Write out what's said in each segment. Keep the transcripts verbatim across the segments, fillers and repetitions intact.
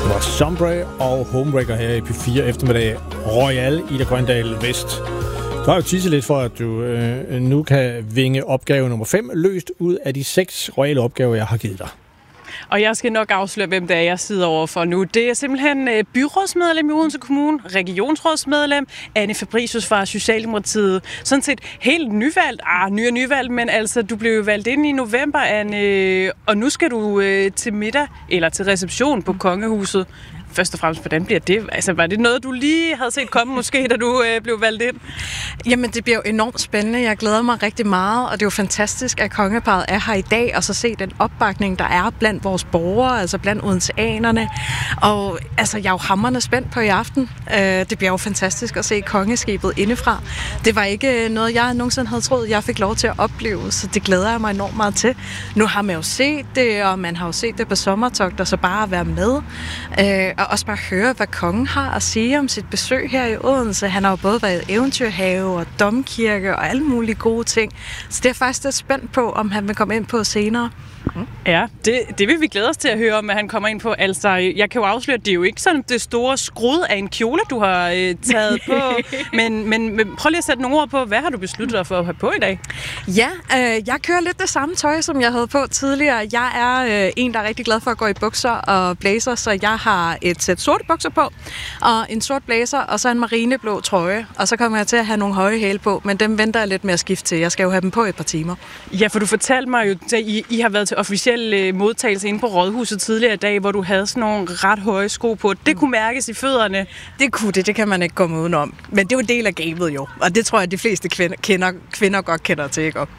Det var Sombre og Homebreaker her i P fire eftermiddag. Royal, Ida Grøndal Vest. Du har jo tisset lidt for, at du øh, nu kan vinge opgave nummer fem løst ud af de seks royale opgaver, jeg har givet dig. Og jeg skal nok afsløre, hvem det er, jeg sidder overfor nu. Det er simpelthen øh, byrådsmedlem i Odense Kommune, regionsrådsmedlem, Anne Fabricius fra Socialdemokratiet. Sådan set helt nyvalgt, ah, ny og nyvalgt, men altså, du blev valgt ind i november, Anne, og nu skal du øh, til middag, eller til reception på Kongehuset. Først og fremmest, hvordan bliver det? Altså, var det noget, du lige havde set komme, måske, da du øh, blev valgt ind? Jamen, det bliver jo enormt spændende. Jeg glæder mig rigtig meget, og det er jo fantastisk, at kongeparret er her i dag, og så se den opbakning, der er blandt vores borgere, altså blandt odenseanerne. Og altså, jeg er jo hamrende spændt på i aften. Øh, det bliver jo fantastisk at se kongeskibet indefra. Det var ikke noget, jeg nogensinde havde troet, jeg fik lov til at opleve, så det glæder jeg mig enormt meget til. Nu har man jo set det, og man har jo set det på sommertogter, så bare at være med. Øh, og også bare høre, hvad kongen har at sige om sit besøg her i Odense. Han har jo både været eventyrhave og domkirke og alle mulige gode ting. Så det er jeg faktisk lidt spændt på, om han vil komme ind på senere. Mm. Ja, det, det vil vi glæde os til at høre om, at han kommer ind på. Altså, jeg kan jo afsløre, at det er jo ikke sådan det store skrud af en kjole, du har øh, taget på. Men, men, men prøv lige at sætte nogle ord på, hvad har du besluttet dig for at have på i dag? Ja, øh, jeg kører lidt det samme tøj, som jeg havde på tidligere. Jeg er øh, en, der er rigtig glad for at gå i bukser og blazer, så jeg har et sæt sorte bukser på, og en sort blazer, og så en marineblå trøje. Og så kommer jeg til at have nogle høje hæle på, men dem venter jeg lidt med at skifte til. Jeg skal jo have dem på et par timer. Ja, for du fortalte mig jo, at I, I har været til officiel modtagelse inde på Rådhuset tidligere i dag, hvor du havde sådan nogle ret høje sko på. Det kunne mærkes i fødderne. Det kunne det, det kan man ikke komme udenom. Men det er jo en del af gamet jo, og det tror jeg, at de fleste kvinder, kender, kvinder godt kender til, ikke?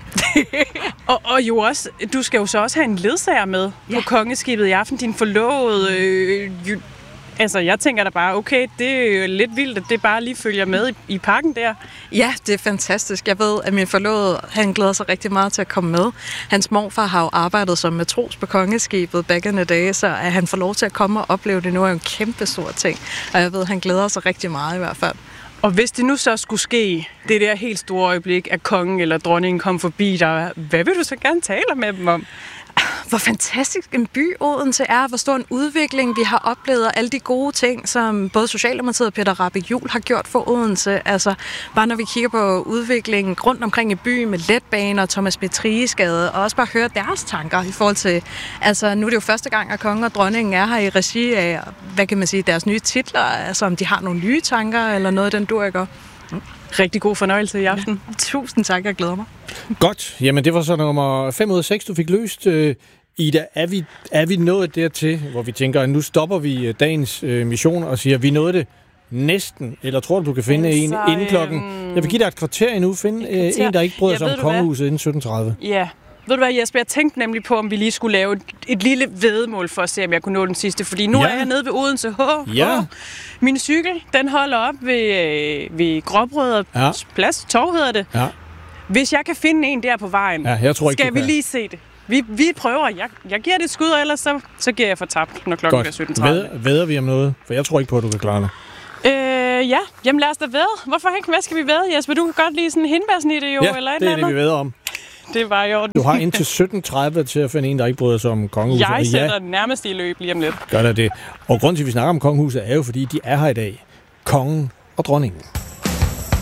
og, og jo også, du skal jo så også have en ledsager med ja. på kongeskibet i aften. Din forlovede... Øh, jo, altså, jeg tænker da bare, okay, det er jo lidt vildt, at det bare lige følger med i, i pakken der. Ja, det er fantastisk. Jeg ved, at min forlovede, han glæder sig rigtig meget til at komme med. Hans morfar har jo arbejdet som matros på kongeskibet back in the day, så at han får lov til at komme og opleve det nu er jo en kæmpe stor ting. Og jeg ved, at han glæder sig rigtig meget i hvert fald. Og hvis det nu så skulle ske, det der helt store øjeblik, at kongen eller dronningen kom forbi dig, hvad vil du så gerne tale med dem om? Hvor fantastisk en by Odense er, hvor stor en udvikling vi har oplevet, og alle de gode ting, som både Socialdemokratiet og Peter Rahbæk-Juel har gjort for Odense. Altså, bare når vi kigger på udviklingen rundt omkring i byen med letbaner, Thomas B. Thriges-gade, og også bare høre deres tanker i forhold til, altså nu er det jo første gang, at kongen og dronningen er her i regi af, hvad kan man sige, deres nye titler, altså om de har nogle nye tanker, eller noget den dur, ikke? Rigtig god fornøjelse i aften. Ja, tusind tak, jeg glæder mig. Godt. Jamen, det var så nummer fem ud af seks, du fik løst. Uh, Ida, er vi, er vi nået dertil, hvor vi tænker, at nu stopper vi dagens uh, mission og siger, at vi nåede det næsten? Eller tror du, du kan finde altså, en inden klokken? Øhm, jeg vil give dig et kvarter endnu. Finde uh, en, der ikke bryder sig om kongehuset inden sytten tredive. Ja. Ved du hvad, Jesper, jeg tænkte nemlig på, om vi lige skulle lave et, et lille væddemål for at se, om jeg kunne nå den sidste. Fordi nu ja. er jeg nede ved Odense H. Ja. Min cykel, den holder op ved, øh, ved Gråbrødre ja. Plads. Torv hedder det. Ja. Hvis jeg kan finde en der på vejen, ja, jeg tror ikke, skal vi lige se det. Vi, vi prøver. Jeg, jeg giver det et skud, og ellers så, så giver jeg for tabt, når klokken er sytten tredive. Ved, væder vi om noget? For jeg tror ikke på, at du kan klare det. Øh, ja. Jamen lad os da væde. Hvorfor ikke? Hvad skal vi væde, Jesper? Du kan godt lide sådan en hindbærsnitte jo, ja, eller et det er eller det, vi væder om. Det var jo. Du har indtil sytten tredive til at finde en, der ikke bryder sig om kongehuset. Jeg sætter ja, nærmest i løb lige om lidt. Gør der det. Og grunden til, at vi snakker om kongehuset, er jo, fordi de er her i dag. Kongen og dronningen.